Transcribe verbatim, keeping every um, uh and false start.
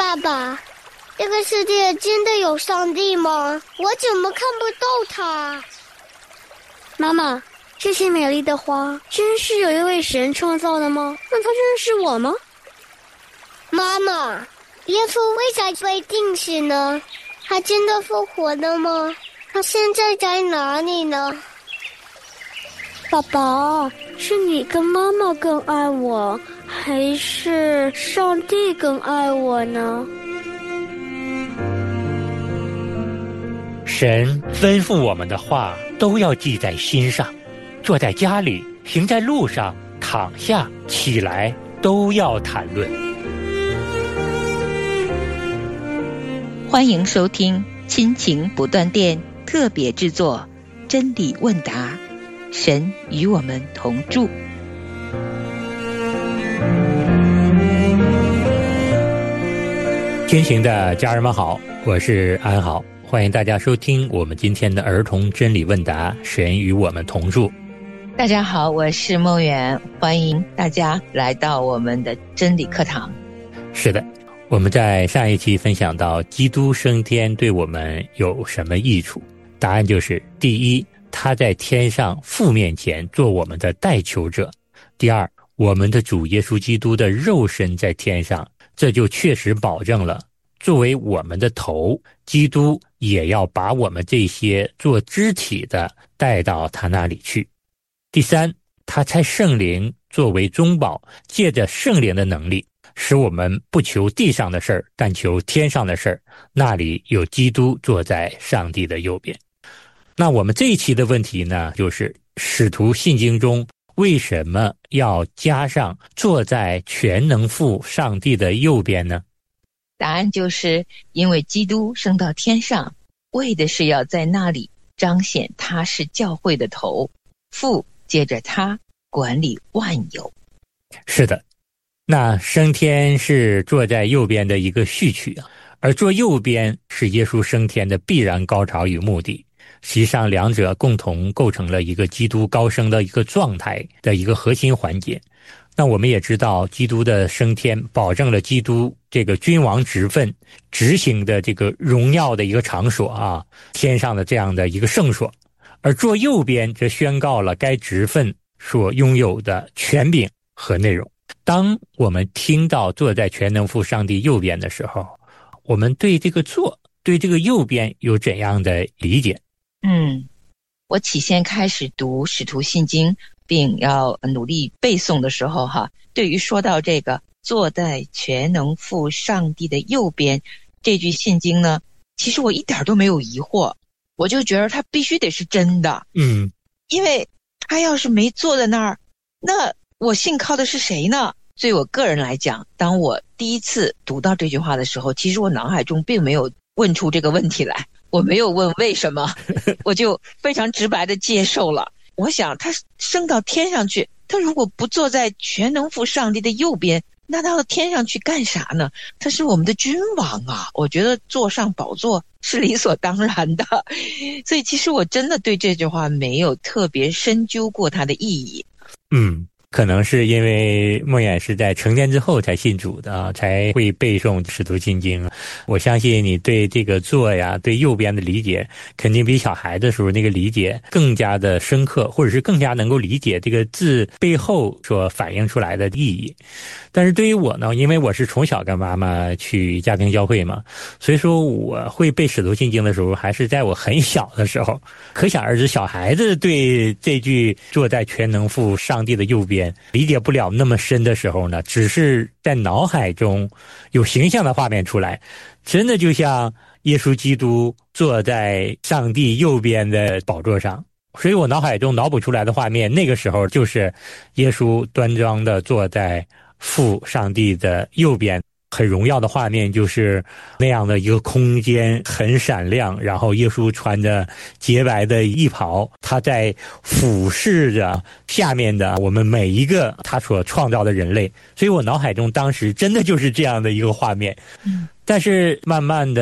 爸爸，这个世界真的有上帝吗？我怎么看不到他？ 妈妈，这些美丽的花真是有一位神创造的吗？那他认识我吗？ 妈妈，耶稣为啥被钉死呢？他真的复活了吗？他现在在哪里呢？ 爸爸，是你跟妈妈更爱我，还是上帝更爱我呢？ 神吩咐我们的话都要记在心上，坐在家里，行在路上，躺下起来，都要谈论。 欢迎收听亲情不断电特别制作真理问答，神与我们同住。 亲情的家人们好，我是安好，欢迎大家收听我们今天的儿童真理问答，神与我们同住。 大家好，我是梦圆，欢迎大家来到我们的真理课堂。 是的，我们在上一期分享到基督升天对我们有什么益处，答案就是第一，他在天上父面前做我们的代求者；第二，我们的主耶稣基督的肉身在天上，这就确实保证了作为我们的头，基督也要把我们这些做肢体的带到他那里去。第三，他差圣灵作为中保，借着圣灵的能力，使我们不求地上的事儿，但求天上的事儿，那里有基督坐在上帝的右边。那我们这一期的问题呢，就是使徒信经中为什么要加上坐在全能父上帝的右边呢？ 答案就是因为基督升到天上，为的是要在那里彰显他是教会的头，父接着他管理万有。 是的，那升天是坐在右边的一个序曲，而坐右边是耶稣升天的必然高潮与目的。实际上两者共同构成了一个基督高升的一个状态的一个核心环节。那我们也知道，基督的升天保证了基督这个君王职分执行的这个荣耀的一个场所啊，天上的这样的一个圣所，而坐右边则宣告了该职分所拥有的权柄和内容。当我们听到坐在全能父上帝右边的时候，我们对这个坐对这个右边有怎样的理解？ 嗯，我起先开始读使徒信经并要努力背诵的时候哈，对于说到这个坐在全能父上帝的右边这句信经呢，其实我一点都没有疑惑，我就觉得它必须得是真的。 嗯， 因为他要是没坐在那儿，那我信靠的是谁呢？所以我个人来讲，当我第一次读到这句话的时候，其实我脑海中并没有问出这个问题来，我没有问为什么，我就非常直白的接受了。我想他升到天上去，他如果不坐在全能父上帝的右边，那他到天上去干啥呢？他是我们的君王啊，我觉得坐上宝座是理所当然的。所以其实我真的对这句话没有特别深究过它的意义。 嗯，可能是因为梦远是在成年之后才信主的啊，才会背诵使徒信经。我相信你对这个坐呀，对右边的理解，肯定比小孩的时候那个理解更加的深刻，或者是更加能够理解这个字背后所反映出来的意义。但是对于我呢，因为我是从小跟妈妈去家庭教会嘛，所以说我会背使徒信经的时候还是在我很小的时候。可想而知，小孩子对这句坐在全能父上帝的右边理解不了那么深的时候呢，只是在脑海中有形象的画面出来，真的就像耶稣基督坐在上帝右边的宝座上。所以我脑海中脑补出来的画面，那个时候就是耶稣端庄的坐在父上帝的右边，很荣耀的画面，就是那样的一个空间很闪亮，然后耶稣穿着洁白的衣袍，他在俯视着下面的我们每一个他所创造的人类。所以我脑海中当时真的就是这样的一个画面。但是慢慢的